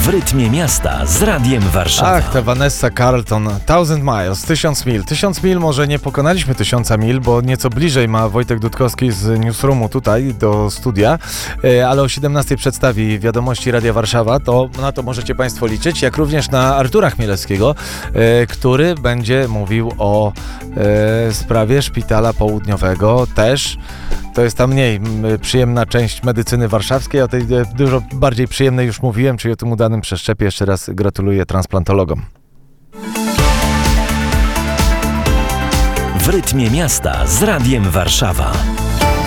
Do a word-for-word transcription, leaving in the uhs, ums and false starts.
W rytmie miasta z Radiem Warszawa. Ach, ta Vanessa Carlton, Thousand Miles, tysiąc mil. Tysiąc mil, może nie pokonaliśmy tysiąca mil, bo nieco bliżej ma Wojtek Dudkowski z Newsroomu tutaj do studia, ale o siedemnastej przedstawi wiadomości Radia Warszawa, to na to możecie Państwo liczyć, jak również na Artura Chmielewskiego, który będzie mówił o sprawie Szpitala Południowego też. To jest ta mniej przyjemna część medycyny warszawskiej, o tej dużo bardziej przyjemnej już mówiłem, czyli o tym udanym przeszczepie. Jeszcze raz gratuluję transplantologom. W rytmie miasta z Radiem Warszawa.